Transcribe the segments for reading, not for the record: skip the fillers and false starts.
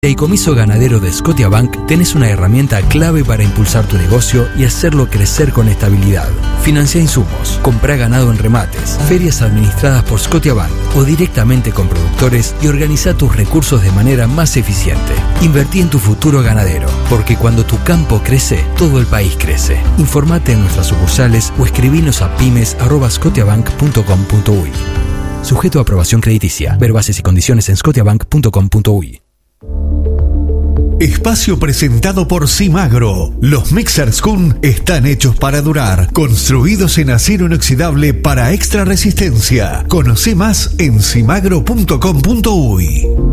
Fideicomiso Ganadero de Scotiabank tenés una herramienta clave para impulsar tu negocio y hacerlo crecer con estabilidad. Financia insumos, comprá ganado en remates, ferias administradas por Scotiabank o directamente con productores y organiza tus recursos de manera más eficiente. Invertí en tu futuro ganadero, porque cuando tu campo crece, todo el país crece. Informate en nuestras sucursales o escribinos a pymes@scotiabank.com.uy. Sujeto a aprobación crediticia. Ver bases y condiciones en scotiabank.com.uy. Espacio presentado por Cimagro. Los mixers Kun están hechos para durar, construidos en acero inoxidable para extra resistencia. Conoce más en cimagro.com.uy.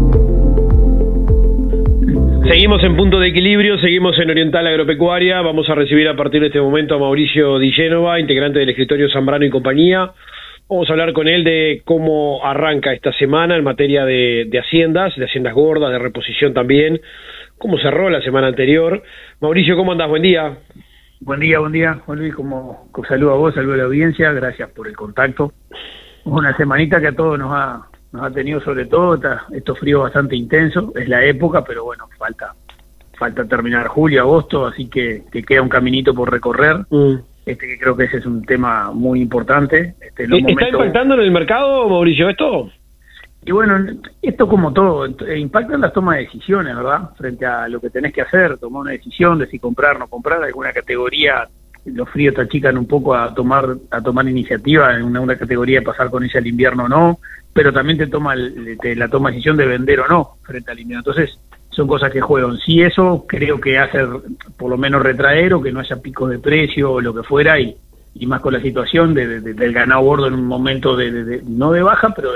Seguimos en Punto de Equilibrio, seguimos en Oriental Agropecuaria. Vamos a recibir a partir de este momento a Mauricio Di Génova, integrante del escritorio Zambrano y compañía. Vamos a hablar con él de cómo arranca esta semana en materia de haciendas gordas, de reposición también. ¿Cómo cerró la semana anterior? Mauricio, ¿cómo andás? Buen día. Buen día, Juan Luis. Como saludo a vos, saludo a la audiencia. Gracias por el contacto. Una semanita que a todos nos ha tenido, sobre todo estos fríos bastante intensos. Es la época, pero bueno, falta terminar julio, agosto, así que queda un caminito por recorrer. Que creo que ese es un tema muy importante. ¿Está impactando en el mercado, Mauricio, esto? Y bueno, esto como todo, impacta en las tomas de decisiones, ¿verdad? Frente a lo que tenés que hacer, tomar una decisión de si comprar o no comprar. Alguna categoría, los fríos te achican un poco a tomar iniciativa en una categoría de pasar con ella el invierno o no, pero también te la toma decisión de vender o no frente al invierno. Entonces, son cosas que juegan. Si eso creo que hace por lo menos retraer o que no haya picos de precio o lo que fuera, y más con la situación del ganado gordo en un momento no de baja, pero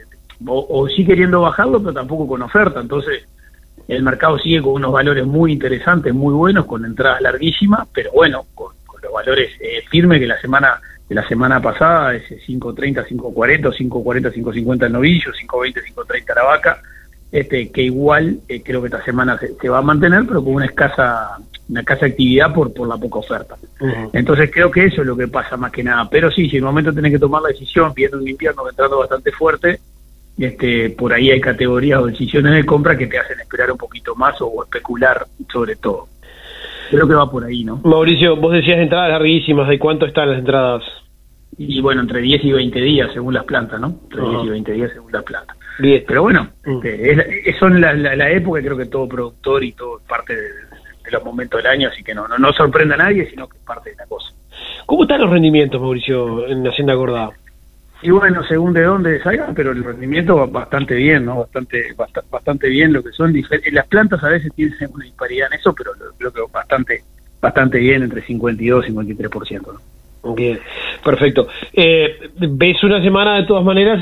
o sí queriendo bajarlo, pero tampoco con oferta. Entonces el mercado sigue con unos valores muy interesantes, muy buenos, con entradas larguísimas, pero bueno, con los valores firmes que la semana pasada, ese 5.30, 5.40, 5.40, 5.50 el novillo, 5.20, 5.30 la vaca, que igual creo que esta semana se va a mantener, pero con una escasa actividad por la poca oferta. Entonces creo que eso es lo que pasa más que nada. Pero sí, si en un momento tenés que tomar la decisión, viendo un invierno entrando bastante fuerte, por ahí hay categorías o decisiones de compra que te hacen esperar un poquito más o especular sobre todo. Creo que va por ahí, ¿no? Mauricio, vos decías entradas larguísimas. ¿De cuánto están las entradas? Y bueno, entre 10 y 20 días según las plantas, ¿no? Entre 10 y 20 días según las plantas. Bien. Pero bueno, son la época, creo que todo productor y todo parte de los momentos del año, así que no sorprende a nadie, sino que es parte de la cosa. ¿Cómo están los rendimientos, Mauricio, en la hacienda gorda? Y bueno, según de dónde salgan, pero el rendimiento va bastante bien, ¿no? Bastante bien. Lo que son las plantas a veces tienen una disparidad en eso, pero creo que bastante bien, entre 52 y 53%, ¿no? Bien, perfecto. ¿Ves una semana de todas maneras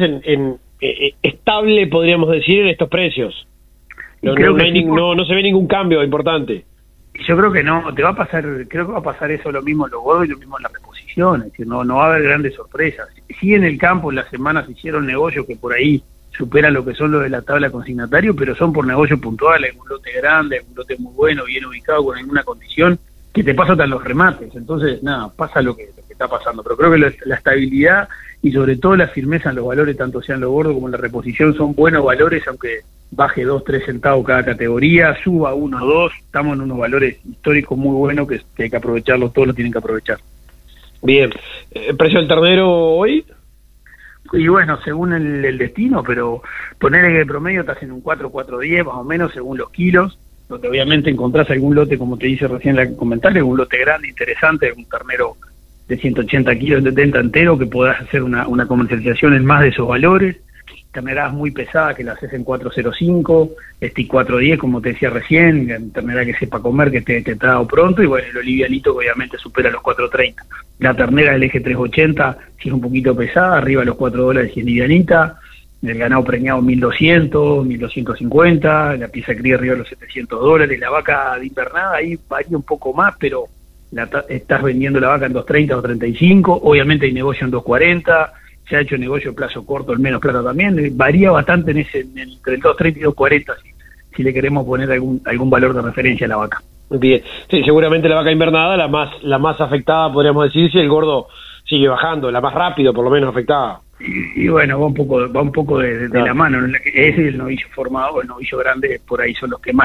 estable, podríamos decir, en estos precios? No se ve ningún cambio importante. Yo creo que no, creo que va a pasar eso lo mismo en los gordos y lo mismo en la reposición, es decir, no va a haber grandes sorpresas. Sí, en el campo en las semanas se hicieron negocios que por ahí superan lo que son los de la tabla consignatario, pero son por negocios puntuales, un lote grande, un lote muy bueno, bien ubicado, con alguna condición, que te pasa hasta los remates. Entonces, nada, pasa lo que está pasando. Pero creo que la estabilidad y sobre todo la firmeza en los valores, tanto sean los gordos como en la reposición, son buenos valores, aunque baje 2-3 centavos cada categoría, suba 1 o 2, estamos en unos valores históricos muy buenos que hay que aprovecharlos, todos los tienen que aprovechar. Bien, ¿precio del ternero hoy? Y bueno, según el destino, pero ponerle que el promedio estás en un 4.10 más o menos según los kilos, donde obviamente encontrás algún lote, como te dice recién en el comentario, algún lote grande, interesante, un ternero de 180 kilos, 70 entero, que podás hacer una comercialización en más de esos valores. Terneradas muy pesadas que las haces en 4.05, 4.10, como te decía recién, ternera que sepa comer, que te trago pronto, y bueno, el olivianito que obviamente supera los 4.30. La ternera del eje 3.80, si es un poquito pesada, arriba de los $4 y es livianita. El ganado preñado 1.200, 1.250, la pieza cría arriba de los $700, la vaca de invernada ahí varía un poco más, pero estás vendiendo la vaca en 2.30 o 2.35, obviamente hay negocio en 2.40, se ha hecho negocio en plazo corto, en menos plata también, varía bastante entre el 2.30 y 2.40 si le queremos poner algún valor de referencia a la vaca. Bien, sí, seguramente la vaca invernada, la más afectada, podríamos decir, si el gordo sigue bajando, la más rápido por lo menos afectada. Y bueno, va un poco de la mano. Ese y el novillo formado, el novillo grande, por ahí son los que más